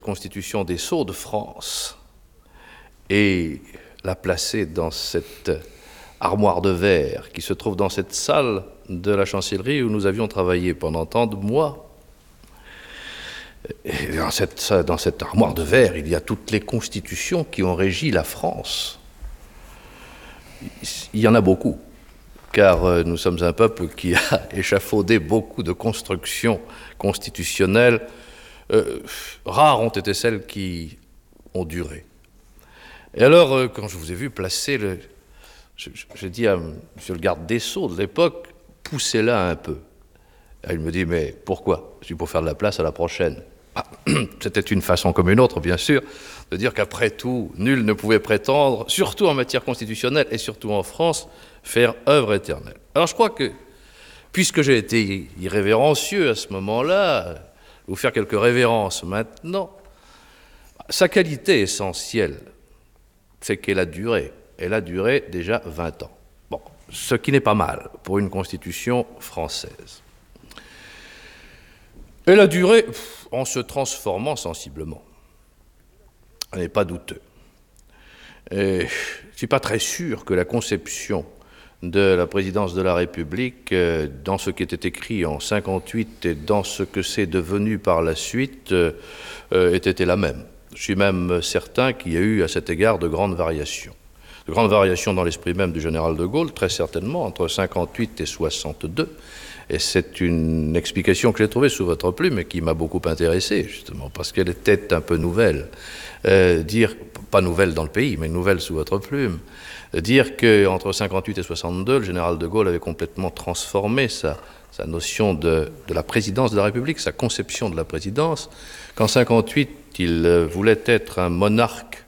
Constitution des Sceaux de France et la placer dans cette armoire de verre qui se trouve dans cette salle de la chancellerie où nous avions travaillé pendant tant de mois. Et dans cette armoire de verre, il y a toutes les constitutions qui ont régi la France. Il y en a beaucoup, car nous sommes un peuple qui a échafaudé beaucoup de constructions constitutionnelles. Rares ont été celles qui ont duré. Et alors, quand je vous ai vu placer j'ai dit à monsieur le garde des Sceaux de l'époque, poussez-la un peu. Et il me dit, mais pourquoi? Je dis, pour faire de la place à la prochaine. Ah, c'était une façon comme une autre, bien sûr, de dire qu'après tout, nul ne pouvait prétendre, surtout en matière constitutionnelle et surtout en France, faire œuvre éternelle. Alors je crois que, puisque j'ai été irrévérencieux à ce moment-là, vous faire quelques révérences maintenant, sa qualité essentielle, c'est qu'elle a duré. Elle a duré déjà 20 ans. Bon, ce qui n'est pas mal pour une constitution française. Elle a duré en se transformant sensiblement. Ce n'est pas douteux. Et je ne suis pas très sûr que la conception de la présidence de la République, dans ce qui était écrit en 1958 et dans ce que c'est devenu par la suite, ait été la même. Je suis même certain qu'il y a eu à cet égard de grandes variations. De grandes variations dans l'esprit même du général de Gaulle, très certainement, entre 1958 et 1962. Et c'est une explication que j'ai trouvée sous votre plume et qui m'a beaucoup intéressé, justement, parce qu'elle était un peu nouvelle. Pas nouvelle dans le pays, mais nouvelle sous votre plume. Dire qu'entre 1958 et 1962, le général de Gaulle avait complètement transformé sa notion de la présidence de la République, sa conception de la présidence, qu'en 1958, il voulait être un monarque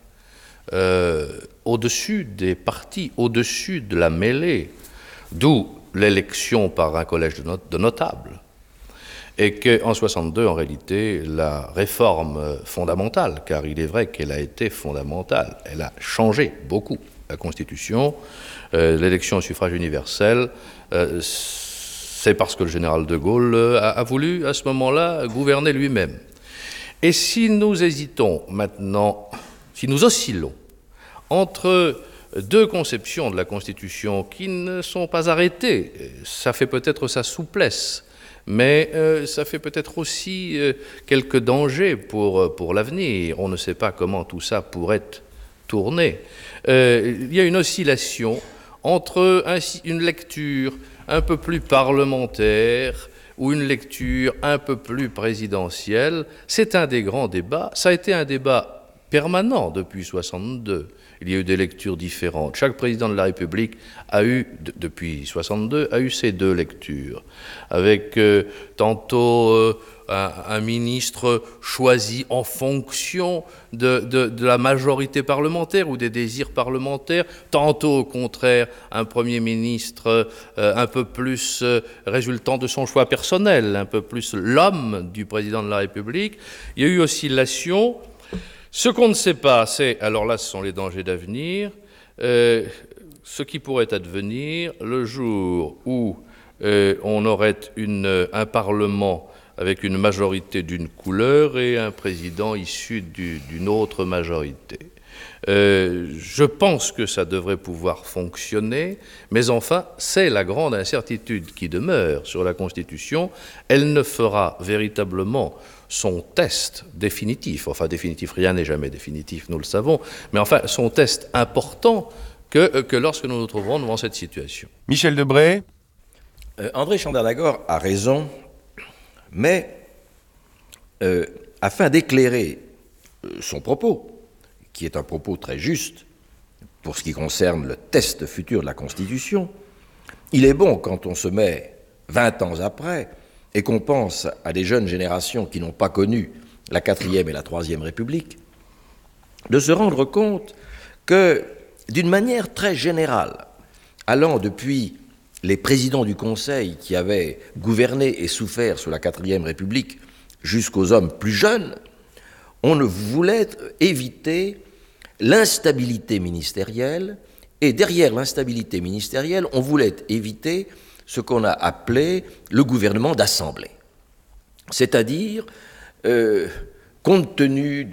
au-dessus des partis, au-dessus de la mêlée, d'où l'élection par un collège de notables, et qu'en 1962, en réalité, la réforme fondamentale, car il est vrai qu'elle a été fondamentale, elle a changé beaucoup la Constitution, l'élection au suffrage universel, c'est parce que le général de Gaulle a voulu, à ce moment-là, gouverner lui-même. Et si nous hésitons maintenant, si nous oscillons entre deux conceptions de la Constitution qui ne sont pas arrêtées, ça fait peut-être sa souplesse, mais ça fait peut-être aussi quelques dangers pour l'avenir. On ne sait pas comment tout ça pourrait tourner. Il y a une oscillation entre une lecture un peu plus parlementaire ou une lecture un peu plus présidentielle. C'est un des grands débats. Ça a été un débat permanent depuis 1962. Il y a eu des lectures différentes. Chaque président de la République a eu, depuis 1962, a eu ces deux lectures, avec tantôt un ministre choisi en fonction de la majorité parlementaire ou des désirs parlementaires, tantôt au contraire un Premier ministre un peu plus résultant de son choix personnel, un peu plus l'homme du président de la République. Il y a eu oscillation. Ce qu'on ne sait pas, c'est, alors là ce sont les dangers d'avenir, ce qui pourrait advenir le jour où on aurait un Parlement avec une majorité d'une couleur et un président issu d'une autre majorité. Je pense que ça devrait pouvoir fonctionner, mais enfin, c'est la grande incertitude qui demeure sur la Constitution. Elle ne fera véritablement son test définitif, enfin définitif, rien n'est jamais définitif, nous le savons, mais enfin son test important que lorsque nous nous trouverons devant cette situation. Michel Debré. André Chandernagor a raison, mais afin d'éclairer son propos, qui est un propos très juste pour ce qui concerne le test futur de la Constitution, il est bon, quand on se met 20 ans après, et qu'on pense à des jeunes générations qui n'ont pas connu la 4e et la 3e République, de se rendre compte que, d'une manière très générale, allant depuis les présidents du Conseil qui avaient gouverné et souffert sous la 4e République jusqu'aux hommes plus jeunes, on ne voulait éviter l'instabilité ministérielle, et derrière l'instabilité ministérielle, on voulait éviter ce qu'on a appelé le gouvernement d'assemblée. C'est-à-dire compte tenu